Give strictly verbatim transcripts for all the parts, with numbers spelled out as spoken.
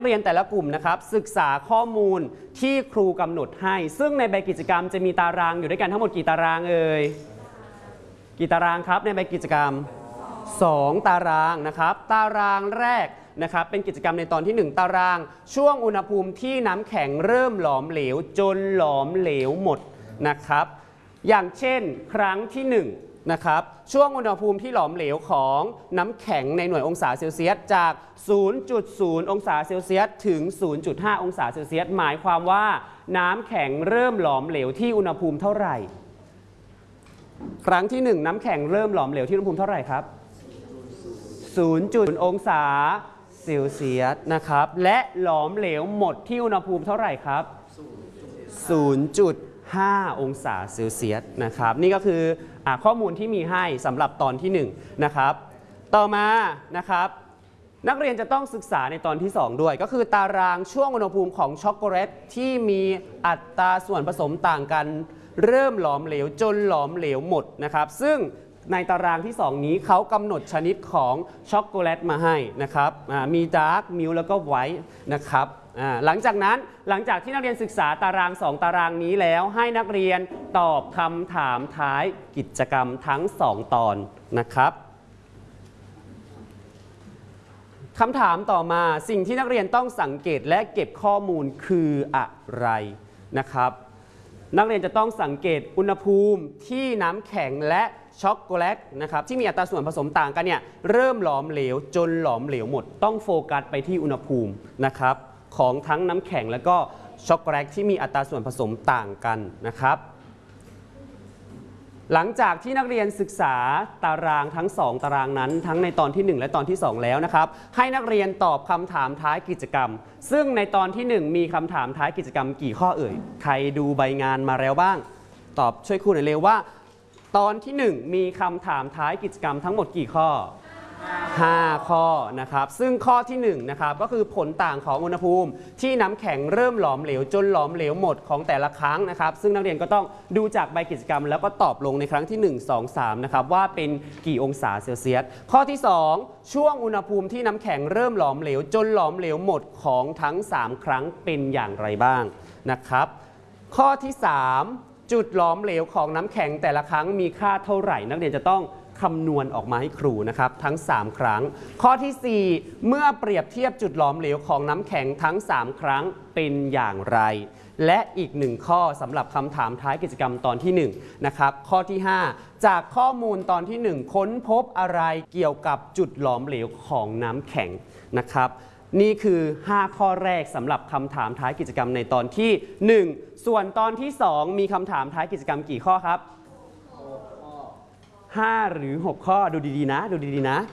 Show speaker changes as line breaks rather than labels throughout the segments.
เรียนแต่ละกลุ่มนะครับศึกษาข้อมูลที่ครูกำหนดให้ซึ่งในใบกิจกรรมจะมีตารางอยู่ด้วยกันทั้งหมดกี่ตารางเอ่ยกี่ตารางครับในใบกิจกรรมสองตารางนะครับตารางแรกนะครับเป็นกิจกรรมในตอนที่หนึ่งตารางช่วงอุณหภูมิที่น้ำแข็งเริ่มหลอมเหลวจนหลอมเหลวหมดนะครับอย่างเช่นครั้งที่หนึ่งนะครับช่วงอุณหภูมิที่หลอมเหลวของน้ำแข็งในหน่วยองศาเซลเซียสจาก ศูนย์จุดศูนย์ องศาเซลเซียสถึง ศูนย์จุดห้า องศาเซลเซียสหมายความว่าน้ำแข็งเริ่มหลอมเหลวที่อุณหภูมิเท่าไหร่ครั้งที่หนึ่งน้ำแข็งเริ่มหลอมเหลวที่อุณหภูมิเท่าไหร่ครับ ศูนย์จุดศูนย์ องศาเซลเซียสนะครับและหลอมเหลวหมดที่อุณหภูมิเท่าไหร่ครับ ศูนย์จุดห้า องศาเซลเซียสนะครับนี่ก็คือข้อมูลที่มีให้สำหรับตอนที่หนึ่งนะครับต่อมานะครับนักเรียนจะต้องศึกษาในตอนที่สองด้วยก็คือตารางช่วงอุณหภูมิของช็อกโกแลตที่มีอัตราส่วนผสมต่างกันเริ่มหลอมเหลวจนหลอมเหลวหมดนะครับซึ่งในตารางที่สองนี้เขากำหนดชนิดของช็อกโกแลตมาให้นะครับมีดาร์กมิลค์แล้วก็ไวท์นะครับหลังจากนั้นหลังจากที่นักเรียนศึกษาตารางสองตารางนี้แล้วให้นักเรียนตอบคำถามท้ายกิจกรรมทั้งสองตอนนะครับคำถามต่อมาสิ่งที่นักเรียนต้องสังเกตและเก็บข้อมูลคืออะไรนะครับนักเรียนจะต้องสังเกตอุณหภูมิที่น้ำแข็งและช็อกโกแลตนะครับที่มีอัตราส่วนผสมต่างกันเนี่ยเริ่มหลอมเหลวจนหลอมเหลวหมดต้องโฟกัสไปที่อุณหภูมินะครับของทั้งน้ำแข็งและก็ช็อกโกแลตที่มีอัตราส่วนผสมต่างกันนะครับหลังจากที่นักเรียนศึกษาตารางทั้งสองตารางนั้นทั้งในตอนที่หนึ่งและตอนที่สองแล้วนะครับให้นักเรียนตอบคำถามท้ายกิจกรรมซึ่งในตอนที่หนึ่งมีคำถามท้ายกิจกรรมกี่ข้อเอ่ยใครดูใบงานมาแล้วบ้างตอบช่วยครูหน่อยเร็วว่าตอนที่หนึ่งมีคำถามท้ายกิจกรรมทั้งหมดกี่ข้อห้าข้อนะครับซึ่งข้อที่หนึ่งนะครับก็คือผลต่างของอุณหภูมิที่น้ำแข็งเริ่มหลอมเหลวจนหลอมเหลวหมดของแต่ละครั้งนะครับซึ่งนักเรียนก็ต้องดูจากใบกิจกรรมแล้วก็ตอบลงในครั้งที่หนึ่ง สอง สามนะครับว่าเป็นกี่องศาเซลเซียสข้อที่สองช่วงอุณหภูมิที่น้ำแข็งเริ่มหลอมเหลวจนหลอมเหลวหมดของทั้งสามครั้งเป็นอย่างไรบ้างนะครับข้อที่สามจุดหลอมเหลวของน้ำแข็งแต่ละครั้งมีค่าเท่าไหร่นักเรียนจะต้องคำนวณออกมาให้ครูนะครับทั้งสามครั้งข้อที่สี่เมื่อเปรียบเทียบจุดหลอมเหลวของน้ำแข็งทั้งสามครั้งเป็นอย่างไรและอีกหนึ่งข้อสำหรับคำถามท้ายกิจกรรมตอนที่หนึ่งนะครับข้อที่ห้าจากข้อมูลตอนที่หนึ่งค้นพบอะไรเกี่ยวกับจุดหลอมเหลวของน้ำแข็งนะครับนี่คือห้าข้อแรกสำหรับคำถามท้ายกิจกรรมในตอนที่หนึ่งส่วนตอนที่สองมีคำถามท้ายกิจกรรมกี่ข้อครับห้าหรือหกข้อดูดีๆนะดูดีๆนะ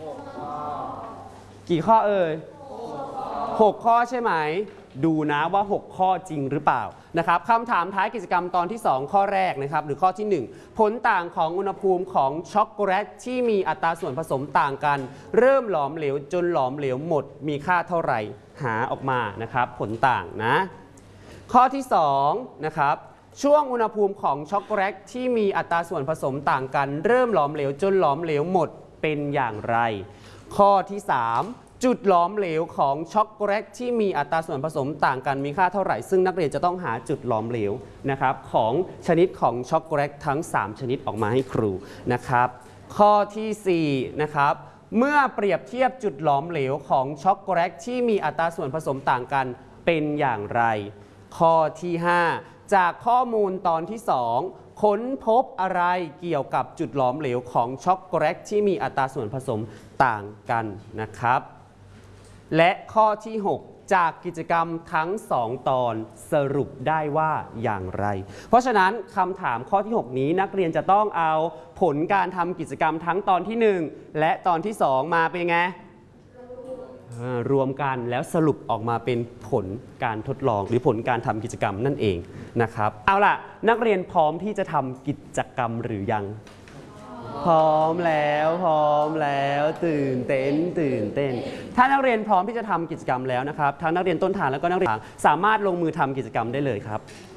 กี่ข้อเอ่ยหกข้อใช่ไหมดูนะว่าหกข้อจริงหรือเปล่านะครับคำถามท้ายกิจกรรมตอนที่สองข้อแรกนะครับหรือข้อที่หนึ่งผลต่างของอุณหภูมิของช็อกโกแลตที่มีอัตราส่วนผสมต่างกันเริ่มหลอมเหลวจนหลอมเหลวหมดมีค่าเท่าไหร่หาออกมานะครับผลต่างนะข้อที่สองนะครับช่วงอุณหภูมิของช็อกโกแลตที่มีอัตราส่วนผสมต่างกันเริ่มหลอมเหลวจนหลอมเหลวหมดเป็นอย่างไรข้อที่สามจุดหลอมเหลวของช็อกโกแลตที่มีอัตราส่วนผสมต่างกันมีค่าเท่าไหร่ซึ่งนักเรียนจะต้องหาจุดหลอมเหลวนะครับของชนิดของช็อกโกแลตทั้งสามชนิดออกมาให้ครูนะครับข้อที่สี่นะครับเมื่อเปรียบเทียบจุดหลอมเหลวของช็อกโกแลตที่มีอัตราส่วนผสมต่างกันเป็นอย่างไรข้อที่ห้าจากข้อมูลตอนที่สองค้นพบอะไรเกี่ยวกับจุดหลอมเหลวของช็อกโกแลตที่มีอัตราส่วนผสมต่างกันนะครับและข้อที่หกจากกิจกรรมทั้งสองตอนสรุปได้ว่าอย่างไรเพราะฉะนั้นคำถามข้อที่หกนี้นักเรียนจะต้องเอาผลการทำกิจกรรมทั้งตอนที่หนึ่งและตอนที่สองมาเป็นไงรวมกันแล้วสรุปออกมาเป็นผลการทดลองหรือผลการทำกิจกรรมนั่นเองนะครับเอาล่ะนักเรียนพร้อมที่จะทำกิจกรรมหรือยังพร้อมแล้วพร้อมแล้วตื่นเต้นตื่นเต้นถ้านักเรียนพร้อมที่จะทำกิจกรรมแล้วนะครับทั้งนักเรียนต้นฐานแล้วก็นักเรียนสามารถลงมือทำกิจกรรมได้เลยครับ